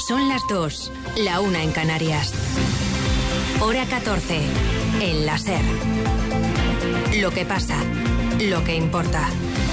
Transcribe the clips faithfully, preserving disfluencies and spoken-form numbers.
Son las dos, la una en Canarias. Hora catorce, en la SER. Lo que pasa, lo que importa.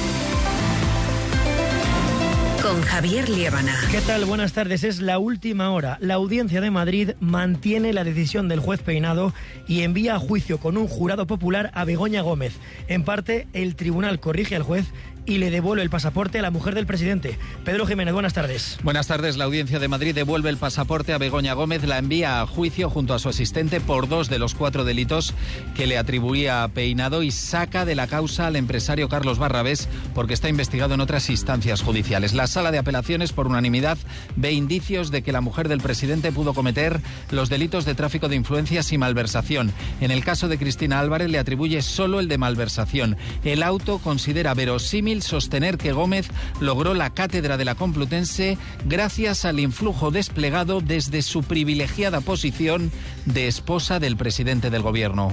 Con Javier Liébana. ¿Qué tal? Buenas tardes. Es la última hora. La Audiencia de Madrid mantiene la decisión del juez Peinado y envía a juicio con un jurado popular a Begoña Gómez. En parte, el tribunal corrige al juez y le devuelve el pasaporte a la mujer del presidente. Pedro Jiménez, buenas tardes. Buenas tardes. La Audiencia de Madrid devuelve el pasaporte a Begoña Gómez, la envía a juicio junto a su asistente por dos de los cuatro delitos que le atribuía a Peinado y saca de la causa al empresario Carlos Barrabés porque está investigado en otras instancias judiciales. La Sala de Apelaciones, por unanimidad, ve indicios de que la mujer del presidente pudo cometer los delitos de tráfico de influencias y malversación. En el caso de Cristina Álvarez le atribuye solo el de malversación. El auto considera verosímil sostener que Gómez logró la cátedra de la Complutense gracias al influjo desplegado desde su privilegiada posición de esposa del presidente del gobierno.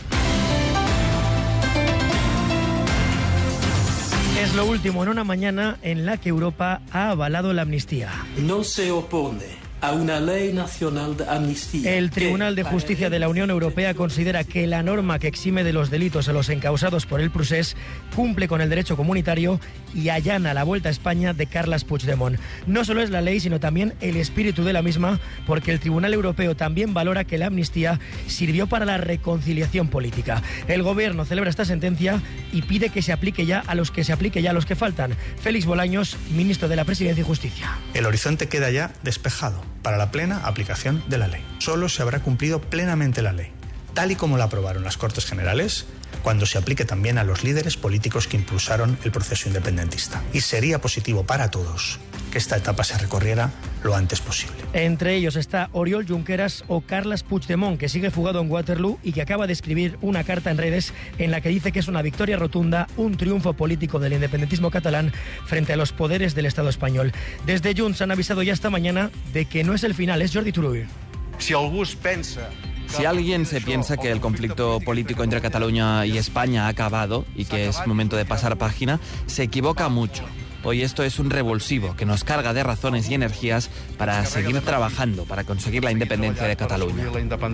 Es lo último en una mañana en la que Europa ha avalado la amnistía. No se opone a una ley nacional de amnistía. El Tribunal de Justicia de la Unión Europea considera que la norma que exime de los delitos a los encausados por el procés cumple con el derecho comunitario y allana la vuelta a España de Carles Puigdemont. No solo es la ley, sino también el espíritu de la misma, porque el Tribunal Europeo también valora que la amnistía sirvió para la reconciliación política. El Gobierno celebra esta sentencia y pide que se aplique ya a los que se aplique ya a los que faltan. Félix Bolaños, ministro de la Presidencia y Justicia. El horizonte queda ya despejado para la plena aplicación de la ley. Solo se habrá cumplido plenamente la ley, tal y como la aprobaron las Cortes Generales, cuando se aplique también a los líderes políticos que impulsaron el proceso independentista. Y sería positivo para todos que esta etapa se recorriera lo antes posible. Entre ellos está Oriol Junqueras o Carles Puigdemont, que sigue fugado en Waterloo y que acaba de escribir una carta en redes en la que dice que es una victoria rotunda, un triunfo político del independentismo catalán frente a los poderes del Estado español. Desde Junts han avisado ya esta mañana de que no es el final, es Jordi Turull. Si algú es pensa... Si alguien se piensa que el conflicto político entre Cataluña y España ha acabado y que es momento de pasar página, se equivoca mucho. Hoy esto es un revulsivo que nos carga de razones y energías para seguir trabajando, para conseguir la independencia de Cataluña.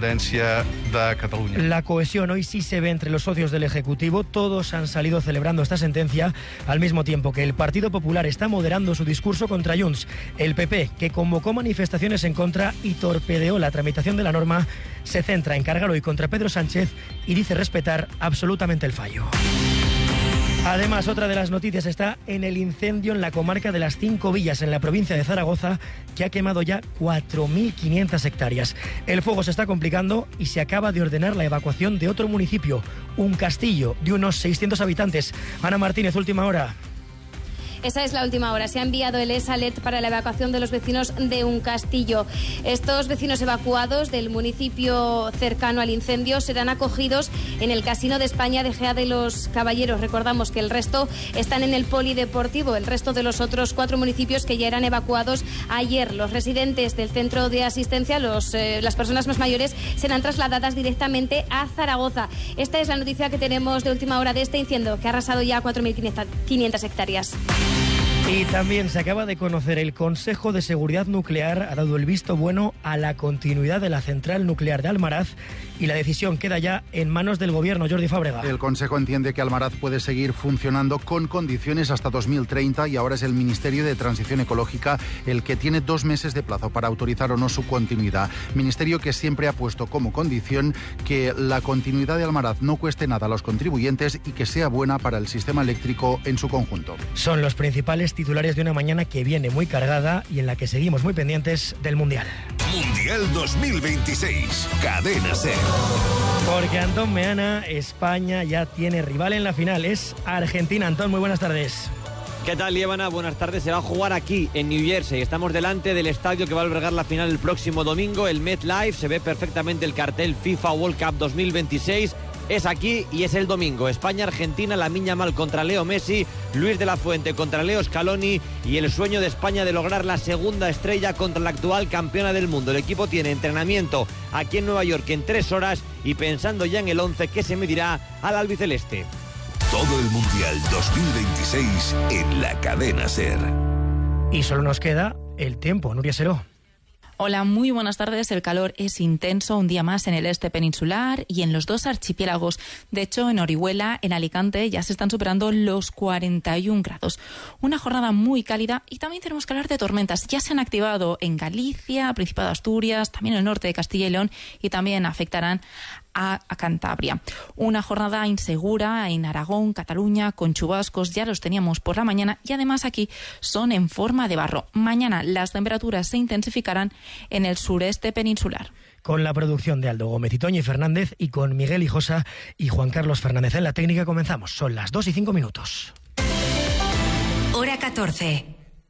La cohesión hoy sí se ve entre los socios del Ejecutivo. Todos han salido celebrando esta sentencia, al mismo tiempo que el Partido Popular está moderando su discurso contra Junts. El P P, que convocó manifestaciones en contra y torpedeó la tramitación de la norma, se centra en cargar hoy contra Pedro Sánchez y dice respetar absolutamente el fallo. Además, otra de las noticias está en el incendio en la comarca de las Cinco Villas, en la provincia de Zaragoza, que ha quemado ya cuatro mil quinientas hectáreas. El fuego se está complicando y se acaba de ordenar la evacuación de otro municipio, un castillo de unos seiscientos habitantes. Ana Martínez, última hora. Esa es la última hora. Se ha enviado el S-Alert para la evacuación de los vecinos de un castillo. Estos vecinos evacuados del municipio cercano al incendio serán acogidos en el Casino de España de Gea de los Caballeros. Recordamos que el resto están en el polideportivo, el resto de los otros cuatro municipios que ya eran evacuados ayer. Los residentes del centro de asistencia, los, eh, las personas más mayores, serán trasladadas directamente a Zaragoza. Esta es la noticia que tenemos de última hora de este incendio, que ha arrasado ya cuatro mil quinientas hectáreas. Y también se acaba de conocer, el Consejo de Seguridad Nuclear ha dado el visto bueno a la continuidad de la central nuclear de Almaraz y la decisión queda ya en manos del Gobierno. Jordi Fábrega. El Consejo entiende que Almaraz puede seguir funcionando con condiciones hasta dos mil treinta y ahora es el Ministerio de Transición Ecológica el que tiene dos meses de plazo para autorizar o no su continuidad. Ministerio que siempre ha puesto como condición que la continuidad de Almaraz no cueste nada a los contribuyentes y que sea buena para el sistema eléctrico en su conjunto. Son los principales titulares de una mañana que viene muy cargada y en la que seguimos muy pendientes del Mundial. Mundial dos mil veintiséis, Cadena SER. Porque Antón Meana, España ya tiene rival en la final, es Argentina. Antón, muy buenas tardes. ¿Qué tal, Liébana? Buenas tardes. Se va a jugar aquí, en New Jersey. Estamos delante del estadio que va a albergar la final el próximo domingo, el MetLife. Se ve perfectamente el cartel FIFA World Cup dos mil veintiséis. Es aquí y es el domingo. España-Argentina, Lamine Yamal contra Leo Messi, Luis de la Fuente contra Leo Scaloni y el sueño de España de lograr la segunda estrella contra la actual campeona del mundo. El equipo tiene entrenamiento aquí en Nueva York en tres horas y pensando ya en el once que se medirá al albiceleste. Todo el Mundial dos mil veintiséis en la Cadena SER. Y solo nos queda el tiempo, Nuria Seró. Hola, muy buenas tardes. El calor es intenso un día más en el este peninsular y en los dos archipiélagos. De hecho, en Orihuela, en Alicante, ya se están superando los cuarenta y un grados. Una jornada muy cálida y también tenemos que hablar de tormentas. Ya se han activado en Galicia, Principado de Asturias, también en el norte de Castilla y León y también afectarán a, a Cantabria. Una jornada insegura en Aragón, Cataluña, con chubascos, ya los teníamos por la mañana y además aquí son en forma de barro. Mañana las temperaturas se intensificarán en el sureste peninsular. Con la producción de Aldo Gómez y Toñi Fernández y con Miguel Hijosa y Juan Carlos Fernández en la técnica comenzamos. Son las dos y cinco minutos. Hora catorce.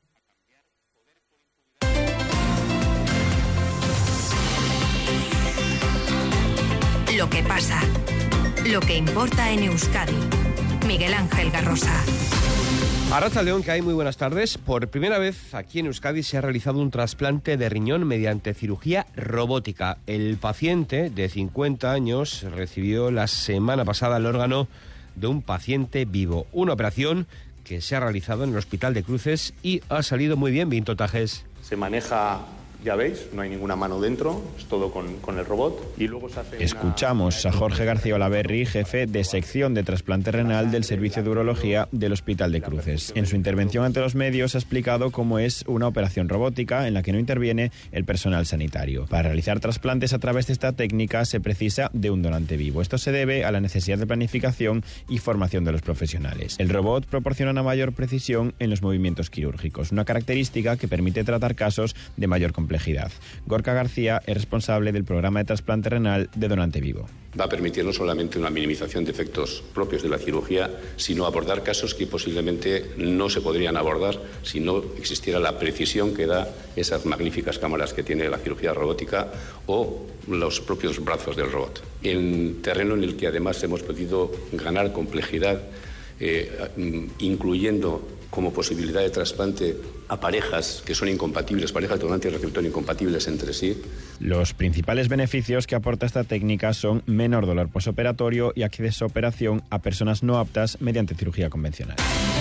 Lo que pasa, lo que importa en Euskadi. Miguel Ángel Garrosa. Arratsaldeon, que hay muy buenas tardes. Por primera vez aquí en Euskadi se ha realizado un trasplante de riñón mediante cirugía robótica. El paciente de cincuenta años recibió la semana pasada el órgano de un paciente vivo. Una operación que se ha realizado en el Hospital de Cruces y ha salido muy bien. Vinto Tajes. Se maneja... Ya veis, no hay ninguna mano dentro, es todo con, con el robot. Y luego se hace Escuchamos una... a Jorge García Olaverri, jefe de sección de trasplante renal del Servicio de Urología del Hospital de Cruces. En su intervención ante los medios ha explicado cómo es una operación robótica en la que no interviene el personal sanitario. Para realizar trasplantes a través de esta técnica se precisa de un donante vivo. Esto se debe a la necesidad de planificación y formación de los profesionales. El robot proporciona una mayor precisión en los movimientos quirúrgicos, una característica que permite tratar casos de mayor complejidad. Gorka García es responsable del programa de trasplante renal de donante vivo. Va a permitir no solamente una minimización de efectos propios de la cirugía, sino abordar casos que posiblemente no se podrían abordar si no existiera la precisión que da esas magníficas cámaras que tiene la cirugía robótica o los propios brazos del robot. En terreno en el que además hemos podido ganar complejidad, eh, incluyendo como posibilidad de trasplante a parejas que son incompatibles, parejas de donante y receptor incompatibles entre sí. Los principales beneficios que aporta esta técnica son menor dolor posoperatorio y acceso a operación a personas no aptas mediante cirugía convencional.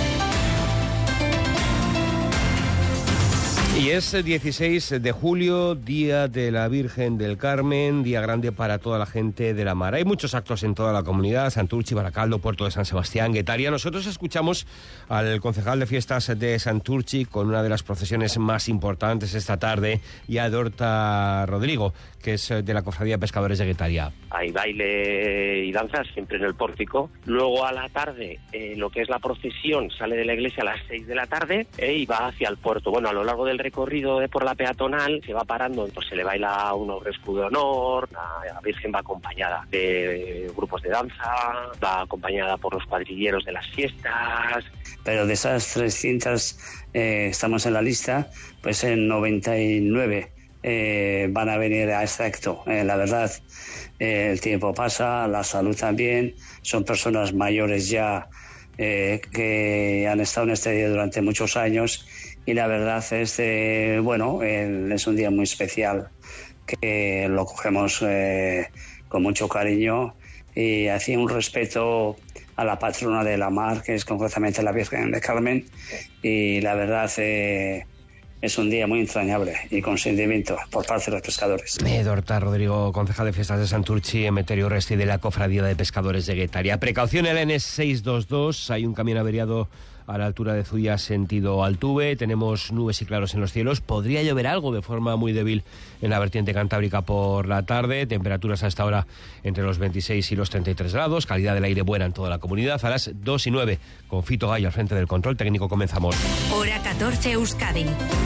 Y es dieciséis de julio, Día de la Virgen del Carmen, día grande para toda la gente de la Mar. Hay muchos actos en toda la comunidad, Santurchi, Baracaldo, Puerto de San Sebastián, Guetaria. Nosotros escuchamos al concejal de fiestas de Santurchi con una de las procesiones más importantes esta tarde, y a Dorta Rodrigo, que es de la Cofradía de Pescadores de Guetaria. Hay baile y danzas siempre en el pórtico. Luego a la tarde, eh, lo que es la procesión sale de la iglesia a las seis de la tarde eh, y va hacia el puerto. Bueno, a lo largo del recorrido de por la peatonal se va parando, pues se le baila un escudo de honor, la, la Virgen va acompañada de grupos de danza, va acompañada por los cuadrilleros de las fiestas. Pero de esas trescientas eh, estamos en la lista, pues en noventa y nueve eh, van a venir a este acto. Eh, la verdad, eh, el tiempo pasa, la salud también, son personas mayores ya eh, que han estado en este día durante muchos años. Y la verdad es, eh, bueno, eh, es un día muy especial que lo cogemos eh, con mucho cariño y hacía un respeto a la patrona de la mar, que es concretamente la Virgen del Carmen, y la verdad eh, es un día muy entrañable y con sentimiento por parte de los pescadores. Eh, Dorta Rodrigo, concejal de fiestas de Santurchi, Emeterio Resti de la Cofradía de Pescadores de Guetaria. Precaución en la N seiscientos veintidós, hay un camión averiado a la altura de Zuya, sentido Altuve. Tenemos nubes y claros en los cielos. Podría llover algo de forma muy débil en la vertiente cantábrica por la tarde. Temperaturas hasta ahora entre los veintiséis y los treinta y tres grados. Calidad del aire buena en toda la comunidad. A las dos y nueve, con Fito Gallo al frente del control técnico, comenzamos. Hora catorce, Euskadi.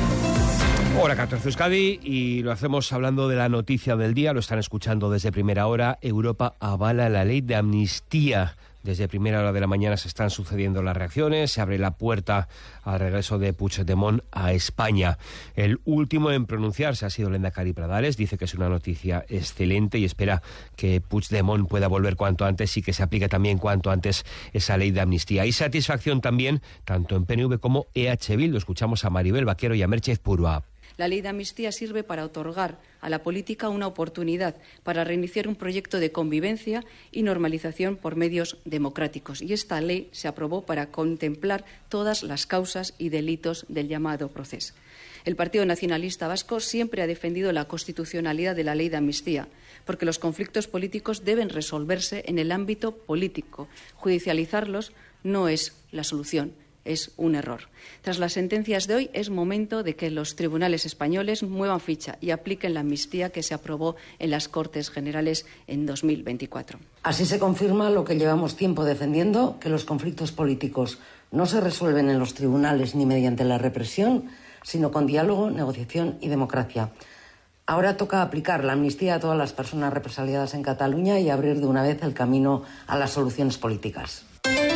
Hora catorce, Euskadi, y lo hacemos hablando de la noticia del día. Lo están escuchando desde primera hora. Europa avala la ley de amnistía. Desde primera hora de la mañana se están sucediendo las reacciones, se abre la puerta al regreso de Puigdemont a España. El último en pronunciarse ha sido Lehendakari Pradales, dice que es una noticia excelente y espera que Puigdemont pueda volver cuanto antes y que se aplique también cuanto antes esa ley de amnistía. Y satisfacción también, tanto en P N V como E H Bildu. Escuchamos a Maribel Vaquero y a Merche Purua. La ley de amnistía sirve para otorgar a la política una oportunidad para reiniciar un proyecto de convivencia y normalización por medios democráticos. Y esta ley se aprobó para contemplar todas las causas y delitos del llamado proceso. El Partido Nacionalista Vasco siempre ha defendido la constitucionalidad de la ley de amnistía, porque los conflictos políticos deben resolverse en el ámbito político. Judicializarlos no es la solución. Es un error. Tras las sentencias de hoy, es momento de que los tribunales españoles muevan ficha y apliquen la amnistía que se aprobó en las Cortes Generales en dos mil veinticuatro. Así se confirma lo que llevamos tiempo defendiendo, que los conflictos políticos no se resuelven en los tribunales ni mediante la represión, sino con diálogo, negociación y democracia. Ahora toca aplicar la amnistía a todas las personas represaliadas en Cataluña y abrir de una vez el camino a las soluciones políticas.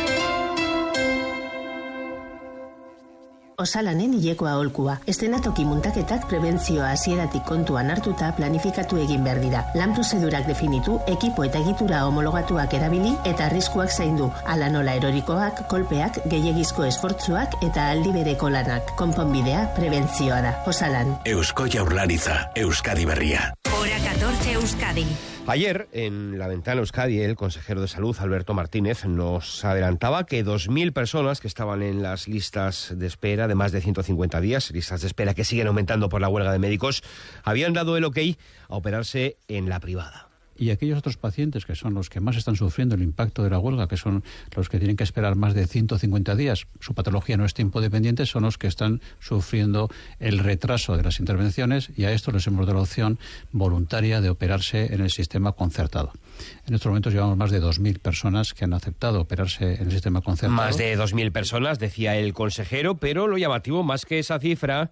Osalanen hileko aholkua. Eszenatoki muntaketak prebentzioa hasieratik kontuan hartuta planifikatu egin behar dira. Lan prozedurak definitu, ekipo eta egitura homologatuak erabili eta arriskuak zaindu. Hala nola erorikoak, kolpeak, gehiegizko esfortzuak eta aldi bereko lanak. Konponbidea prebentzioa da. Osalan. Eusko Jaurlaritza, Euskadi Berria. Hora catorce Euskadi. Ayer, en la ventana Euskadi, el consejero de Salud, Alberto Martínez, nos adelantaba que dos mil personas que estaban en las listas de espera de más de ciento cincuenta días, listas de espera que siguen aumentando por la huelga de médicos, habían dado el ok a operarse en la privada. Y aquellos otros pacientes que son los que más están sufriendo el impacto de la huelga, que son los que tienen que esperar más de ciento cincuenta días, su patología no es tiempo dependiente, son los que están sufriendo el retraso de las intervenciones, y a esto les hemos dado la opción voluntaria de operarse en el sistema concertado. En estos momentos llevamos más de dos mil personas que han aceptado operarse en el sistema concertado. Más de dos mil personas, decía el consejero, pero lo llamativo más que esa cifra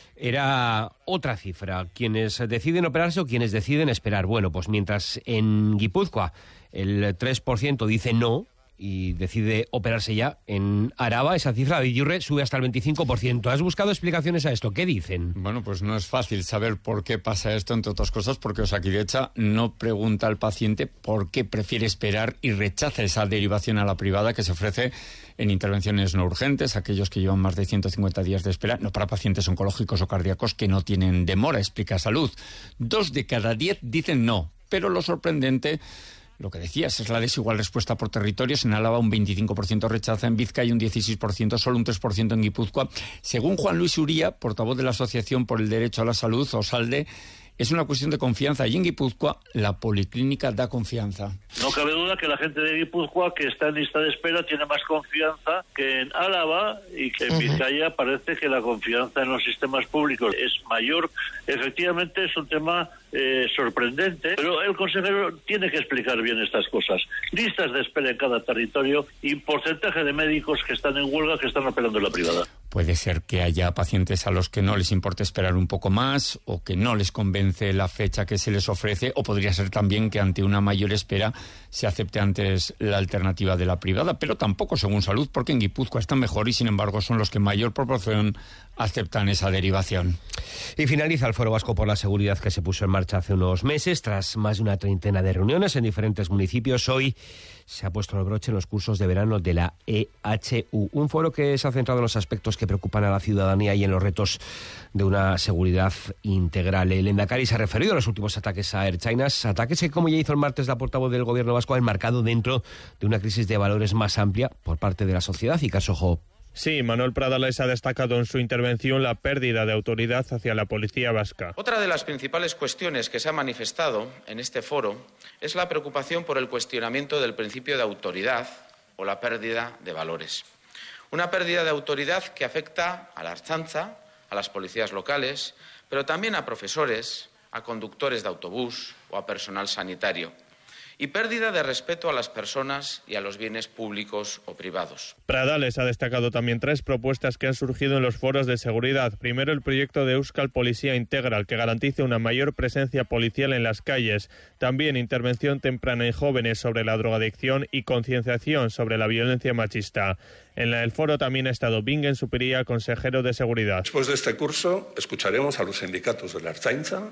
era otra cifra, quienes deciden operarse o quienes deciden esperar. Bueno, pues mientras en Guipúzcoa el tres por ciento dice no y decide operarse ya, en Araba esa cifra de Yurre sube hasta el veinticinco por ciento. ¿Has buscado explicaciones a esto? ¿Qué dicen? Bueno, pues no es fácil saber por qué pasa esto, entre otras cosas porque Osakidetza no pregunta al paciente por qué prefiere esperar y rechaza esa derivación a la privada que se ofrece en intervenciones no urgentes, aquellos que llevan más de ciento cincuenta días de espera, no para pacientes oncológicos o cardíacos que no tienen demora, explica Salud. Dos de cada diez dicen no, pero lo sorprendente, lo que decías, es la desigual respuesta por territorios. En Álava un veinticinco por ciento rechaza, en Vizcaya un dieciséis por ciento, solo un tres por ciento en Guipúzcoa. Según Juan Luis Uría, portavoz de la Asociación por el Derecho a la Salud, Osalde, es una cuestión de confianza, y en Guipúzcoa la policlínica da confianza. No cabe duda que la gente de Guipúzcoa, que está en lista de espera, tiene más confianza que en Álava, y que en Vizcaya parece que la confianza en los sistemas públicos es mayor. Efectivamente es un tema eh, sorprendente, pero el consejero tiene que explicar bien estas cosas. Listas de espera en cada territorio y porcentaje de médicos que están en huelga, que están operando en la privada. Puede ser que haya pacientes a los que no les importe esperar un poco más, o que no les convence la fecha que se les ofrece, o podría ser también que ante una mayor espera se acepte antes la alternativa de la privada, pero tampoco según Salud, porque en Guipúzcoa están mejor y sin embargo son los que en mayor proporción aceptan esa derivación. Y finaliza el Foro Vasco por la Seguridad, que se puso en marcha hace unos meses, tras más de una treintena de reuniones en diferentes municipios. Hoy se ha puesto el broche en los cursos de verano de la E H U, un foro que se ha centrado en los aspectos que preocupan a la ciudadanía y en los retos de una seguridad integral. El Endacari se ha referido a los últimos ataques a Ertzainas, ataques que, como ya hizo el martes la portavoz del gobierno vasco, ha enmarcado dentro de una crisis de valores más amplia por parte de la sociedad. Y caso Job. Sí, Manuel Pradales ha destacado en su intervención la pérdida de autoridad hacia la policía vasca. Otra de las principales cuestiones que se ha manifestado en este foro es la preocupación por el cuestionamiento del principio de autoridad o la pérdida de valores. Una pérdida de autoridad que afecta a la Ertzaintza, a las policías locales, pero también a profesores, a conductores de autobús o a personal sanitario. Y pérdida de respeto a las personas y a los bienes públicos o privados. Pradales ha destacado también tres propuestas que han surgido en los foros de seguridad. Primero, el proyecto de Euskal Policía Integral, que garantice una mayor presencia policial en las calles. También intervención temprana en jóvenes sobre la drogadicción y concienciación sobre la violencia machista. En el foro también ha estado Bingen Supiria, consejero de Seguridad. Después de este curso, escucharemos a los sindicatos de la Ertzaintza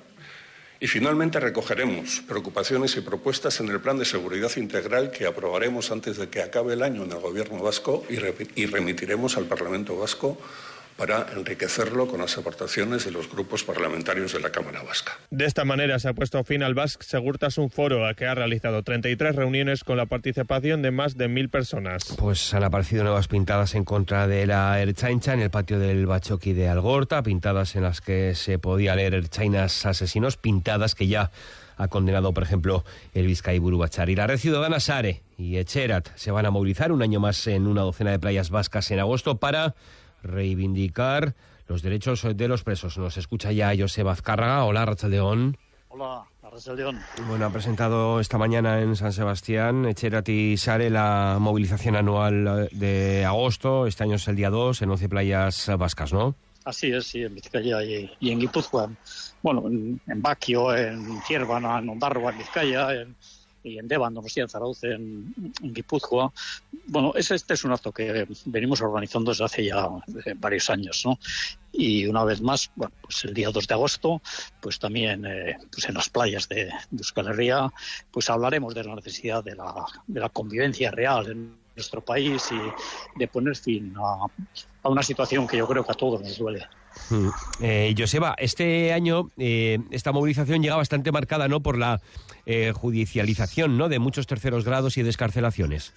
y finalmente recogeremos preocupaciones y propuestas en el Plan de Seguridad Integral que aprobaremos antes de que acabe el año en el Gobierno vasco y, re- y remitiremos al Parlamento vasco para enriquecerlo con las aportaciones de los grupos parlamentarios de la Cámara Vasca. De esta manera se ha puesto fin al Basque Segurtasun Foro, a que ha realizado treinta y tres reuniones con la participación de más de mil personas. Pues han aparecido nuevas pintadas en contra de la Ertzaintza en el patio del Batzoki de Algorta, pintadas en las que se podía leer Ertzainas asesinos, pintadas que ya ha condenado, por ejemplo, el Bizkaiburu Batzar. Y la Red Ciudadana Sare y Etxerat se van a movilizar un año más en una docena de playas vascas en agosto para reivindicar los derechos de los presos. Nos escucha ya Joseba Azcárraga. Hola, Arratsaldeon. Hola, Arratsaldeon. Bueno, ha presentado esta mañana en San Sebastián Etxerat y Sare la movilización anual de agosto. Este año es el día dos en once playas vascas, ¿no? Así es, sí, en Vizcaya y, y en Guipúzcoa. Bueno, en, en Baquio, en Ciervana, en Ondarroa, en Vizcaya, en, y en Deban, Donostia, en Zarauz, en, en Guipúzcoa. Bueno, ese, este es un acto que venimos organizando desde hace ya eh, varios años, ¿no? Y una vez más, bueno, pues el día dos de agosto, pues también eh, pues en las playas de, de Euskal Herria, pues hablaremos de la necesidad de la, de la convivencia real en nuestro país y de poner fin a, a una situación que yo creo que a todos nos duele. Mm. Eh, Joseba, este año eh, esta movilización llega bastante marcada, ¿no?, por la eh, judicialización, ¿no?, de muchos terceros grados y descarcelaciones.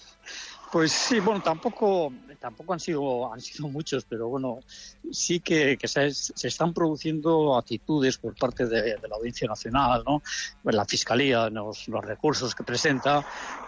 Pues sí, bueno, tampoco tampoco han sido han sido muchos, pero bueno, sí que, que se, se están produciendo actitudes por parte de, de la Audiencia Nacional, ¿no? La Fiscalía, los, los recursos que presenta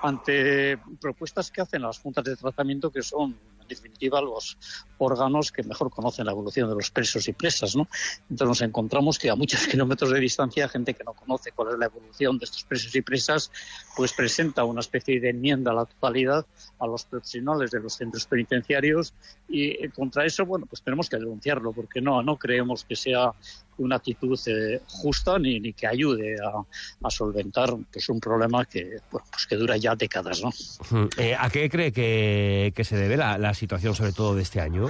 ante propuestas que hacen las juntas de tratamiento, que son en definitiva los órganos que mejor conocen la evolución de los presos y presas, ¿no? Entonces nos encontramos que a muchos kilómetros de distancia, gente que no conoce cuál es la evolución de estos presos y presas, pues presenta una especie de enmienda a la totalidad a los profesionales de los centros penitenciarios, y contra eso, bueno, pues tenemos que denunciarlo, porque no no creemos que sea una actitud eh, justa ni, ni que ayude a, a solventar pues un problema que bueno, pues que dura ya décadas, ¿no? Eh, ¿A qué cree que, que se debe la, la situación, sobre todo de este año?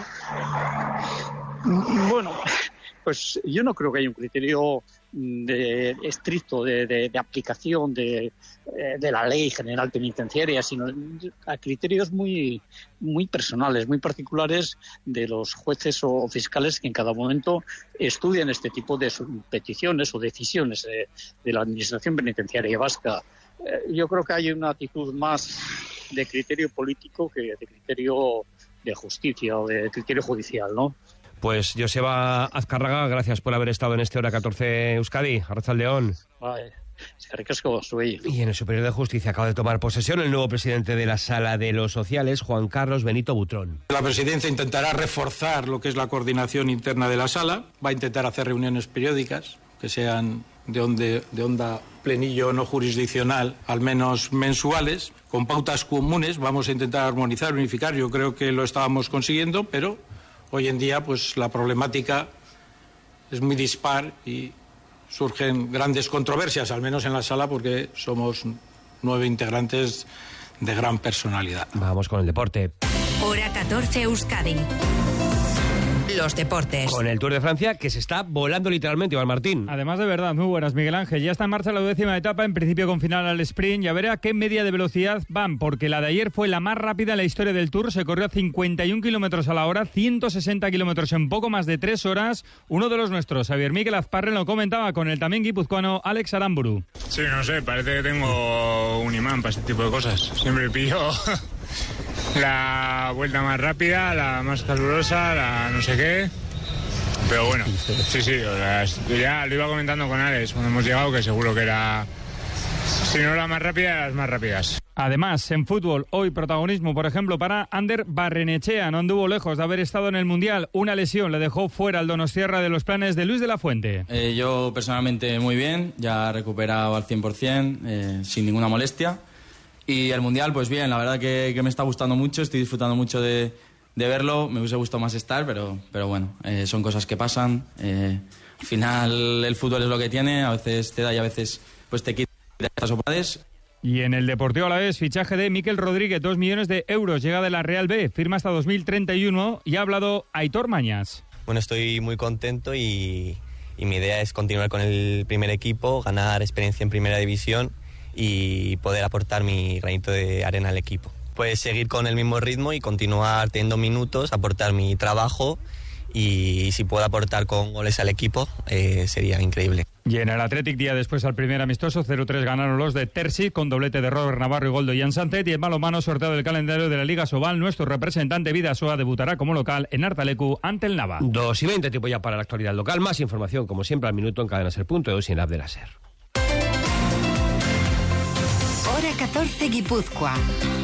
Bueno, pues yo no creo que haya un criterio de, estricto de, de, de aplicación de, de la ley general penitenciaria, sino a criterios muy muy personales, muy particulares de los jueces o fiscales que en cada momento estudian este tipo de peticiones o decisiones de, de la Administración Penitenciaria vasca. Eh, yo creo que hay una actitud más de criterio político que de criterio de justicia o de criterio judicial, ¿no? Pues Joseba Azcárraga, gracias por haber estado en este Hora catorce Euskadi. Arratsaldeon. Vale. Y en el Superior de Justicia acaba de tomar posesión el nuevo presidente de la Sala de los Sociales, Juan Carlos Benito Butrón. La presidencia intentará reforzar lo que es la coordinación interna de la Sala, va a intentar hacer reuniones periódicas que sean de, onde, de onda plenillo no jurisdiccional, al menos mensuales, con pautas comunes. Vamos a intentar armonizar, unificar. Yo creo que lo estábamos consiguiendo, pero hoy en día pues la problemática es muy dispar y surgen grandes controversias, al menos en la Sala, porque somos nueve integrantes de gran personalidad. Vamos con el deporte. Hora catorce Euskadi. Los deportes. Con el Tour de Francia, que se está volando literalmente, Iván Martín. Además de verdad, muy buenas, Miguel Ángel. Ya está en marcha la décima etapa, en principio con final al sprint. Ya veré a qué media de velocidad van, porque la de ayer fue la más rápida en la historia del Tour. Se corrió a cincuenta y un kilómetros a la hora, ciento sesenta kilómetros en poco más de tres horas. Uno de los nuestros, Xavier Miguel Azparren, lo comentaba con el también guipuzcoano Alex Aramburu. Sí, no sé, parece que tengo un imán para este tipo de cosas. Siempre pillo la vuelta más rápida, la más calurosa, la no sé qué. Pero bueno, sí, sí, ya lo iba comentando con Alex cuando hemos llegado, que seguro que era, si no la más rápida, las más rápidas. Además, en fútbol, hoy protagonismo, por ejemplo, para Ander Barrenechea. No anduvo lejos de haber estado en el Mundial. Una lesión le dejó fuera al Donostiarra de los planes de Luis de la Fuente. Eh, yo personalmente muy bien, ya recuperado al cien por ciento, eh, sin ninguna molestia. Y el Mundial, pues bien, la verdad que, que me está gustando mucho, estoy disfrutando mucho de, de verlo. Me hubiese gustado más estar, pero, pero bueno, eh, son cosas que pasan. Eh, al final el fútbol es lo que tiene, a veces te da y a veces pues te quita estas oportunidades. Y en el Deportivo Alavés, fichaje de Mikel Rodríguez, dos millones de euros, llega de la Real B, firma hasta dos mil treinta y uno y ha hablado Aitor Mañas. Bueno, estoy muy contento y, y mi idea es continuar con el primer equipo, ganar experiencia en Primera División y poder aportar mi granito de arena al equipo. Pues seguir con el mismo ritmo y continuar teniendo minutos, aportar mi trabajo y si puedo aportar con goles al equipo eh, sería increíble. Y en el Athletic, día después al primer amistoso, cero tres ganaron los de Terzi, con doblete de Robert Navarro y gol de Jan Santet. Y en balonmano, sorteo del calendario de la Liga Sobal, nuestro representante Bidasoa debutará como local en Artalecu ante el Nava. dos y veinte, tiempo ya para la actualidad local. Más información, como siempre, al minuto en cadena ser punto e u y en la app de la SER. Hora catorce, Guipúzcoa.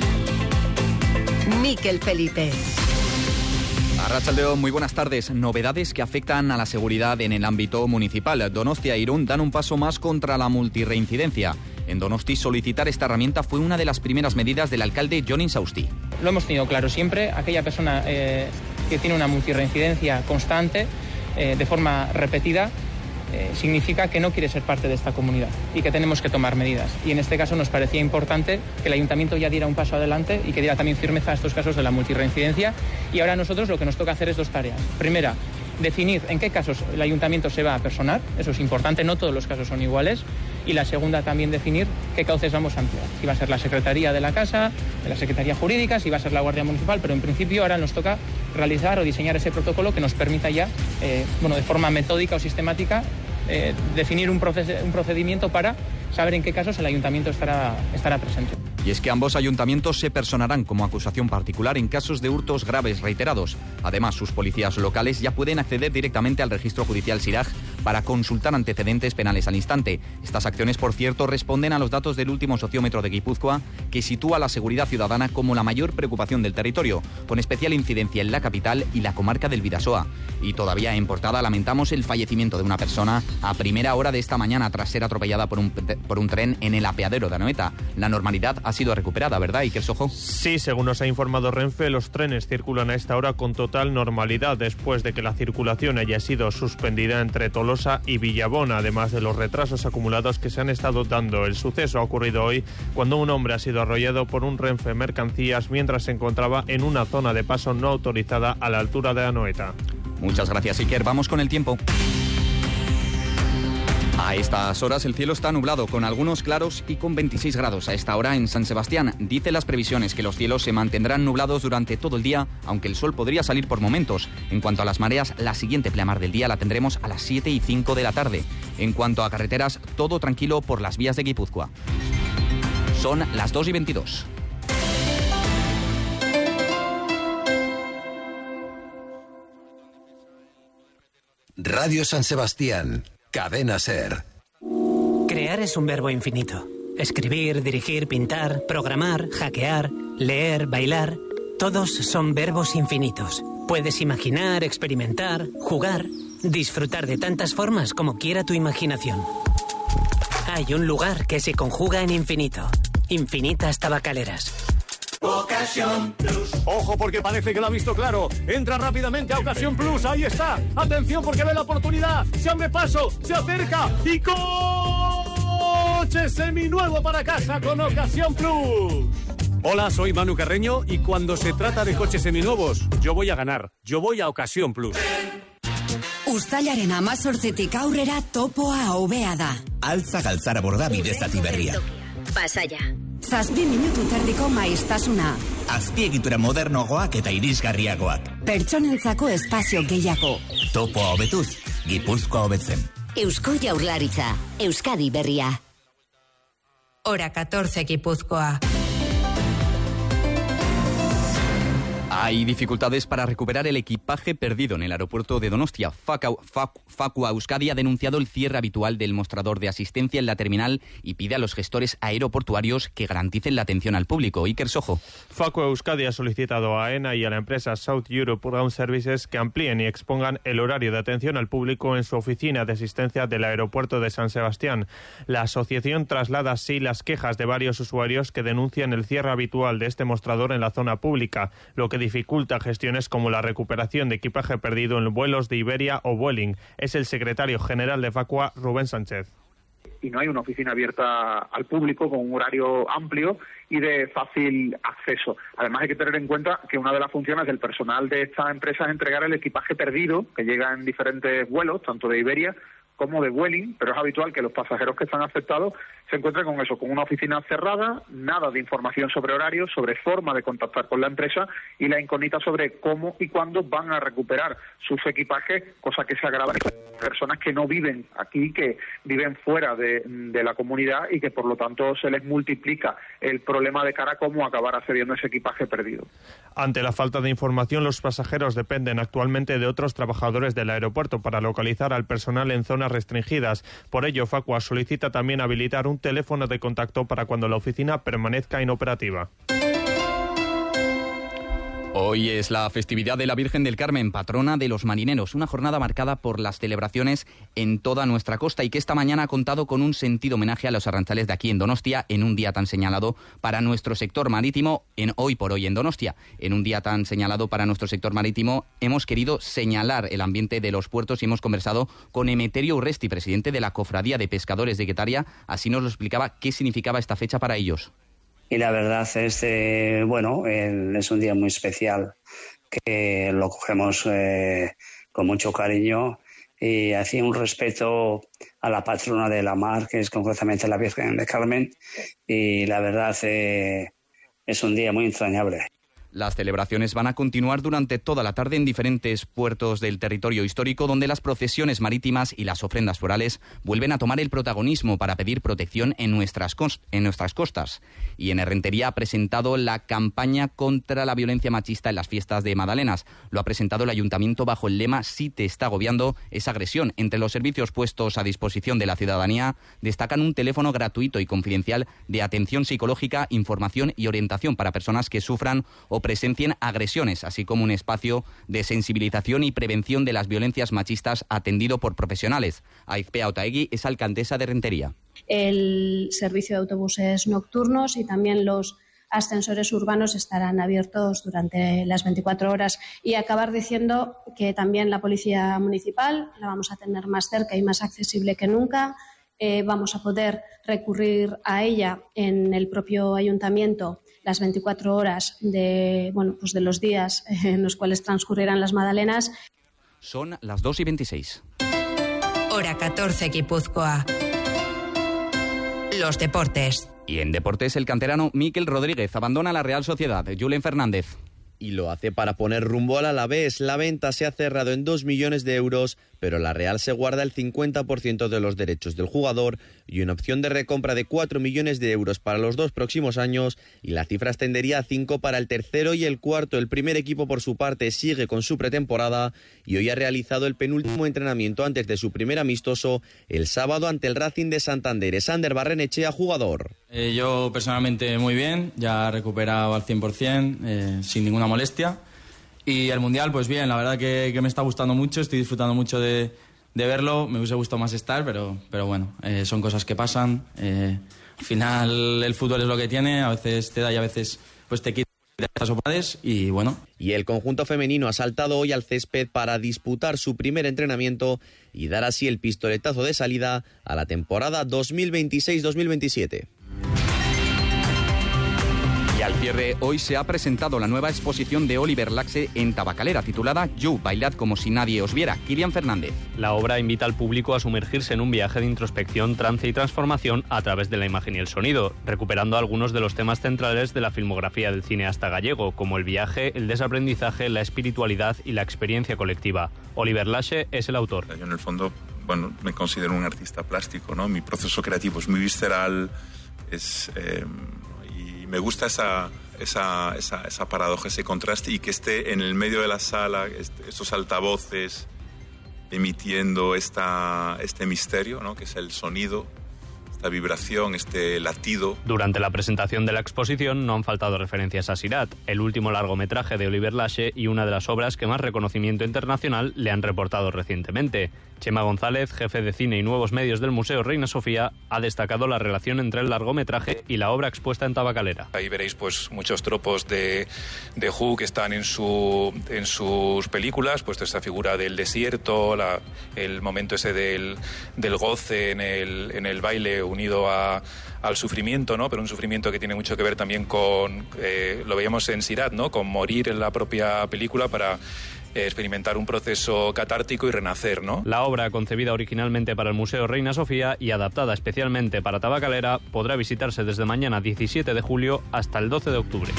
Mikel Felipe. Arratsaldeon, muy buenas tardes. Novedades que afectan a la seguridad en el ámbito municipal. Donostia e Irún dan un paso más contra la multirreincidencia. En Donosti, solicitar esta herramienta fue una de las primeras medidas del alcalde Jon Insausti. Lo hemos tenido claro siempre. Aquella persona eh, que tiene una multirreincidencia constante, eh, de forma repetida, Eh, significa que no quiere ser parte de esta comunidad y que tenemos que tomar medidas. Y en este caso nos parecía importante que el ayuntamiento ya diera un paso adelante y que diera también firmeza a estos casos de la multirreincidencia. Y ahora a nosotros lo que nos toca hacer es dos tareas. Primera, definir en qué casos el ayuntamiento se va a personar, eso es importante, no todos los casos son iguales. Y la segunda, también definir qué cauces vamos a emplear. Si va a ser la Secretaría de la Casa, de la Secretaría Jurídica, si va a ser la Guardia Municipal, pero en principio ahora nos toca realizar o diseñar ese protocolo que nos permita ya, eh, bueno, de forma metódica o sistemática, eh, definir un, proces- un procedimiento para saber en qué casos el ayuntamiento estará, estará presente. Y es que ambos ayuntamientos se personarán como acusación particular en casos de hurtos graves reiterados. Además, sus policías locales ya pueden acceder directamente al registro judicial SIRAJ para consultar antecedentes penales al instante. Estas acciones, por cierto, responden a los datos del último sociómetro de Guipúzcoa, que sitúa la seguridad ciudadana como la mayor preocupación del territorio, con especial incidencia en la capital y la comarca del Bidasoa. Y todavía en Portada lamentamos el fallecimiento de una persona a primera hora de esta mañana tras ser atropellada por un, por un tren en el apeadero de Anoeta. La normalidad ha sido recuperada, ¿verdad, Iker Sojo? Sí, según nos ha informado Renfe, los trenes circulan a esta hora con total normalidad después de que la circulación haya sido suspendida entre Tolosa y Villabona, además de los retrasos acumulados que se han estado dando. El suceso ha ocurrido hoy cuando un hombre ha sido arrollado por un Renfe Mercancías mientras se encontraba en una zona de paso no autorizada a la altura de Anoeta. Muchas gracias, Iker. Vamos con el tiempo. A estas horas el cielo está nublado, con algunos claros y con veintiséis grados a esta hora en San Sebastián. Dice las previsiones que los cielos se mantendrán nublados durante todo el día, aunque el sol podría salir por momentos. En cuanto a las mareas, la siguiente pleamar del día la tendremos a las siete y cinco de la tarde. En cuanto a carreteras, todo tranquilo por las vías de Guipúzcoa. Son las dos y veintidós. Radio San Sebastián. Cadena SER. Crear es un verbo infinito. Escribir, dirigir, pintar, programar, hackear, leer, bailar. Todos son verbos infinitos. Puedes imaginar, experimentar, jugar, disfrutar de tantas formas como quiera tu imaginación. Hay un lugar que se conjuga en infinito. Infinitas Tabacaleras. Ocasión Plus. Ojo, porque parece que lo ha visto claro. Entra rápidamente a Ocasión Plus. Ahí está. Atención, porque ve la oportunidad. Se abre paso, se acerca y coche seminuevo para casa con Ocasión Plus. Hola, soy Manu Carreño y cuando se trata de coches seminuevos, yo voy a ganar. Yo voy a Ocasión Plus. Uztailaren hamazortzitik aurrera topoa hobea da. Altza galtzara bordabide zati berria. Pasaia. Zazpi minutu terdiko maiztasuna. Azpiegitura modernoagoak eta irisgarriagoak. Pertsonentzako espazio gehiago. Topoa hobetuz, Gipuzkoa hobetzen. Eusko Jaurlaritza, Euskadi berria. Hora catorce, Guipúzcoa. Hay dificultades para recuperar el equipaje perdido en el aeropuerto de Donostia. Facua, Facua Euskadi ha denunciado el cierre habitual del mostrador de asistencia en la terminal y pide a los gestores aeroportuarios que garanticen la atención al público. Iker Sojo. Facua Euskadi ha solicitado a AENA y a la empresa South Europe Ground Services que amplíen y expongan el horario de atención al público en su oficina de asistencia del aeropuerto de San Sebastián. La asociación traslada así las quejas de varios usuarios que denuncian el cierre habitual de este mostrador en la zona pública, lo que dificulta gestiones como la recuperación de equipaje perdido en vuelos de Iberia o Vueling. Es el secretario general de Facua, Rubén Sánchez. Y no hay una oficina abierta al público con un horario amplio y de fácil acceso. Además hay que tener en cuenta que una de las funciones del personal de esta empresa es entregar el equipaje perdido, que llega en diferentes vuelos, tanto de Iberia como de Vueling, pero es habitual que los pasajeros que están afectados se encuentren con eso, con una oficina cerrada, nada de información sobre horarios, sobre forma de contactar con la empresa y la incógnita sobre cómo y cuándo van a recuperar sus equipajes, cosa que se agrava en personas que no viven aquí, que viven fuera de, de la comunidad y que por lo tanto se les multiplica el problema de cara a cómo acabar accediendo a ese equipaje perdido. Ante la falta de información, los pasajeros dependen actualmente de otros trabajadores del aeropuerto para localizar al personal en zonas restringidas. Por ello, Facua solicita también habilitar un teléfono de contacto para cuando la oficina permanezca inoperativa. Hoy es la festividad de la Virgen del Carmen, patrona de los marineros, una jornada marcada por las celebraciones en toda nuestra costa y que esta mañana ha contado con un sentido homenaje a los arrantzales de aquí en Donostia en un día tan señalado para nuestro sector marítimo, en Hoy por Hoy en Donostia. En un día tan señalado para nuestro sector marítimo hemos querido señalar el ambiente de los puertos y hemos conversado con Emeterio Urresti, presidente de la Cofradía de Pescadores de Guetaria. Así nos lo explicaba qué significaba esta fecha para ellos. Y la verdad es, eh, bueno, eh, es un día muy especial que lo cogemos eh, con mucho cariño y así un respeto a la patrona de la mar, que es concretamente la Virgen del Carmen, y la verdad eh, es un día muy entrañable. Las celebraciones van a continuar durante toda la tarde en diferentes puertos del territorio histórico, donde las procesiones marítimas y las ofrendas florales vuelven a tomar el protagonismo para pedir protección en nuestras, cost- en nuestras costas. Y en Errentería ha presentado la campaña contra la violencia machista en las fiestas de Madalenas. Lo ha presentado el ayuntamiento bajo el lema "Si te está agobiando esa agresión". Entre los servicios puestos a disposición de la ciudadanía destacan un teléfono gratuito y confidencial de atención psicológica, información y orientación para personas que sufran o presencien agresiones, así como un espacio de sensibilización y prevención de las violencias machistas atendido por profesionales. Aizpea Otaegui es alcaldesa de Rentería. El servicio de autobuses nocturnos y también los ascensores urbanos estarán abiertos durante las veinticuatro horas. Y acabar diciendo que también la policía municipal la vamos a tener más cerca y más accesible que nunca. Eh, vamos a poder recurrir a ella en el propio ayuntamiento las veinticuatro horas de, bueno, pues de los días en los cuales transcurrirán las Madalenas. Son las dos y veintiséis. Hora catorce, Guipúzcoa. Los deportes. Y en deportes, el canterano Mikel Rodríguez abandona la Real Sociedad. Julen Fernández. Y lo hace para poner rumbo al Alavés. La venta se ha cerrado en dos millones de euros, pero la Real se guarda el cincuenta por ciento de los derechos del jugador y una opción de recompra de cuatro millones de euros para los dos próximos años, y la cifra ascendería a cinco para el tercero y el cuarto. El primer equipo, por su parte, sigue con su pretemporada y hoy ha realizado el penúltimo entrenamiento antes de su primer amistoso el sábado ante el Racing de Santander. Sander Barrenechea, jugador. Eh, yo personalmente muy bien, ya recuperado al cien por ciento, eh, sin ninguna molestia. Y el Mundial, pues bien, la verdad que, que me está gustando mucho, estoy disfrutando mucho de, de verlo. Me hubiese gustado más estar, pero, pero bueno, eh, son cosas que pasan. Eh, al final el fútbol es lo que tiene, a veces te da y a veces pues te quita las oportunidades y bueno. Y el conjunto femenino ha saltado hoy al césped para disputar su primer entrenamiento y dar así el pistoletazo de salida a la temporada dos mil veintiséis dos mil veintisiete. Y al cierre, hoy se ha presentado la nueva exposición de Oliver Laxe en Tabacalera, titulada You, bailad como si nadie os viera. Kirian Fernández. La obra invita al público a sumergirse en un viaje de introspección, trance y transformación a través de la imagen y el sonido, recuperando algunos de los temas centrales de la filmografía del cineasta gallego, como el viaje, el desaprendizaje, la espiritualidad y la experiencia colectiva. Oliver Laxe es el autor. Yo, en el fondo, bueno, me considero un artista plástico, ¿no? Mi proceso creativo es muy visceral, es... Eh, me gusta esa, esa, esa, esa paradoja, ese contraste, y que esté en el medio de la sala, este, estos altavoces emitiendo esta, este misterio, ¿no? Que es el sonido, esta vibración, este latido. Durante la presentación de la exposición no han faltado referencias a Sirat, el último largometraje de Oliver Laxe y una de las obras que más reconocimiento internacional le han reportado recientemente. Chema González, jefe de cine y nuevos medios del Museo Reina Sofía, ha destacado la relación entre el largometraje y la obra expuesta en Tabacalera. Ahí veréis pues muchos tropos de, de Who que están en, su, en sus películas, pues esta figura del desierto, la, el momento ese del, del goce en el, en el baile unido a, al sufrimiento, ¿no? Pero un sufrimiento que tiene mucho que ver también con, eh, lo veíamos en Sirat, ¿no? Con morir en la propia película para eh, experimentar un proceso catártico y renacer, ¿no? La obra, concebida originalmente para el Museo Reina Sofía y adaptada especialmente para Tabacalera, podrá visitarse desde mañana diecisiete de julio hasta el doce de octubre.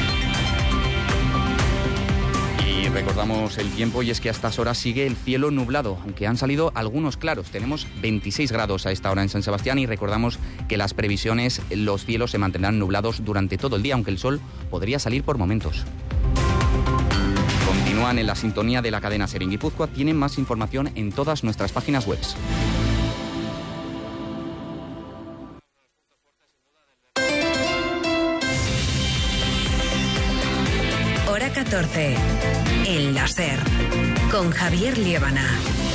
Y recordamos el tiempo, y es que a estas horas sigue el cielo nublado, aunque han salido algunos claros. Tenemos veintiséis grados a esta hora en San Sebastián y recordamos que las previsiones, los cielos se mantendrán nublados durante todo el día, aunque el sol podría salir por momentos. Continúan en la sintonía de la cadena SER en Guipúzcoa. Tienen más información en todas nuestras páginas web. Hora catorce, en la SER, con Javier Liébana.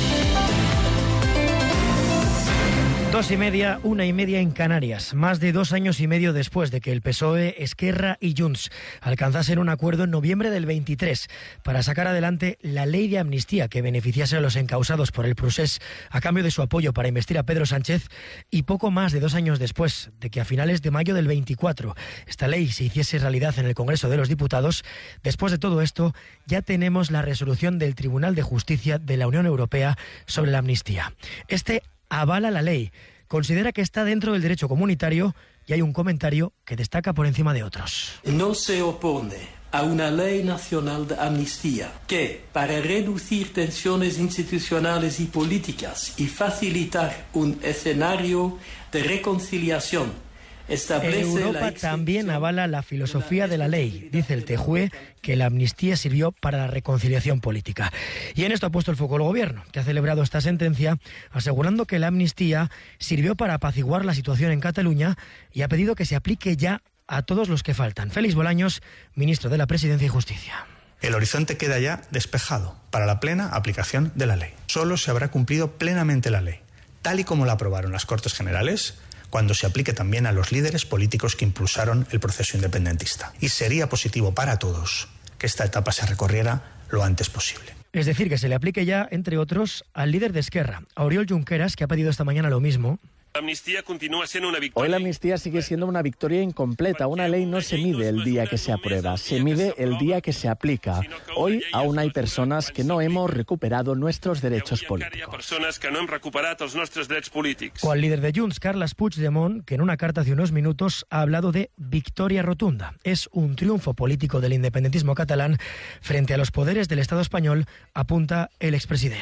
Dos y media, una y media en Canarias. Más de dos años y medio después de que el P S O E, Esquerra y Junts alcanzasen un acuerdo en noviembre del veintitrés para sacar adelante la ley de amnistía que beneficiase a los encausados por el procés a cambio de su apoyo para investir a Pedro Sánchez, y poco más de dos años después de que a finales de mayo del veinticuatro esta ley se hiciese realidad en el Congreso de los Diputados, después de todo esto ya tenemos la resolución del Tribunal de Justicia de la Unión Europea sobre la amnistía. Este avala la ley, considera que está dentro del derecho comunitario y hay un comentario que destaca por encima de otros. No se opone a una ley nacional de amnistía que, para reducir tensiones institucionales y políticas y facilitar un escenario de reconciliación, establece Europa la también avala la filosofía de la ley. Dice el T J U E que la amnistía sirvió para la reconciliación política. Y en esto ha puesto el foco el Gobierno, que ha celebrado esta sentencia asegurando que la amnistía sirvió para apaciguar la situación en Cataluña y ha pedido que se aplique ya a todos los que faltan. Félix Bolaños, ministro de la Presidencia y Justicia. El horizonte queda ya despejado para la plena aplicación de la ley. Solo se habrá cumplido plenamente la ley, tal y como la aprobaron las Cortes Generales, cuando se aplique también a los líderes políticos que impulsaron el proceso independentista. Y sería positivo para todos que esta etapa se recorriera lo antes posible. Es decir, que se le aplique ya, entre otros, al líder de Esquerra, a Oriol Junqueras, que ha pedido esta mañana lo mismo. La amnistía continúa siendo una victoria. Hoy la amnistía sigue siendo una victoria incompleta. Una ley no se mide el día que se aprueba, se mide el día que se aplica. Hoy aún hay personas que no hemos recuperado nuestros derechos políticos. Personas que no han recuperado los nuestros derechos políticos. O al líder de Junts, Carles Puigdemont, que en una carta hace unos minutos ha hablado de victoria rotunda. Es un triunfo político del independentismo catalán frente a los poderes del Estado español, apunta el expresidente.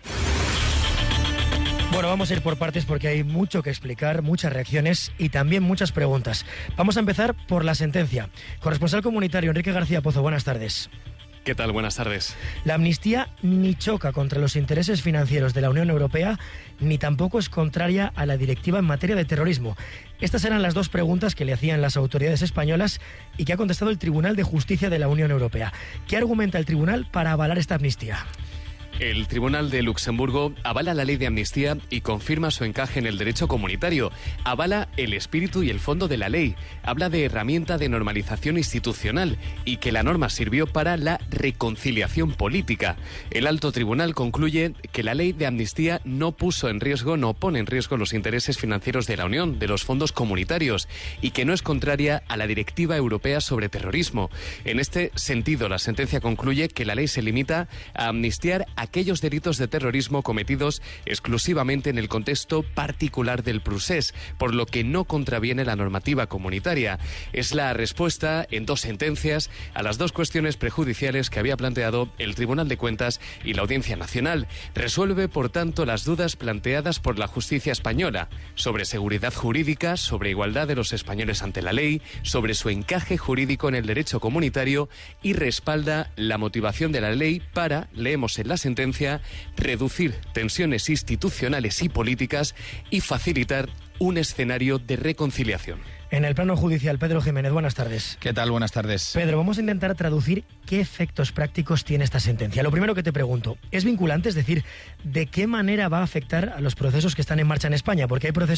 Bueno, vamos a ir por partes porque hay mucho que explicar, muchas reacciones y también muchas preguntas. Vamos a empezar por la sentencia. Corresponsal comunitario Enrique García Pozo, buenas tardes. ¿Qué tal? Buenas tardes. La amnistía ni choca contra los intereses financieros de la Unión Europea, ni tampoco es contraria a la directiva en materia de terrorismo. Estas eran las dos preguntas que le hacían las autoridades españolas y que ha contestado el Tribunal de Justicia de la Unión Europea. ¿Qué argumenta el tribunal para avalar esta amnistía? El Tribunal de Luxemburgo avala la ley de amnistía y confirma su encaje en el derecho comunitario. Avala el espíritu y el fondo de la ley. Habla de herramienta de normalización institucional y que la norma sirvió para la reconciliación política. El alto tribunal concluye que la ley de amnistía no puso en riesgo, no pone en riesgo los intereses financieros de la Unión, de los fondos comunitarios, y que no es contraria a la Directiva Europea sobre Terrorismo. En este sentido, la sentencia concluye que la ley se limita a amnistiar a aquellos delitos de terrorismo cometidos exclusivamente en el contexto particular del procés, por lo que no contraviene la normativa comunitaria. Es la respuesta en dos sentencias a las dos cuestiones prejudiciales que había planteado el Tribunal de Cuentas y la Audiencia Nacional. Resuelve, por tanto, las dudas planteadas por la justicia española sobre seguridad jurídica, sobre igualdad de los españoles ante la ley, sobre su encaje jurídico en el derecho comunitario y respalda la motivación de la ley para, leemos en la sentencia, reducir tensiones institucionales y políticas y facilitar un escenario de reconciliación. En el plano judicial, Pedro Jiménez, buenas tardes. ¿Qué tal? Buenas tardes. Pedro, vamos a intentar traducir qué efectos prácticos tiene esta sentencia. Lo primero que te pregunto, ¿es vinculante? Es decir, ¿de qué manera va a afectar a los procesos que están en marcha en España? Porque hay procesos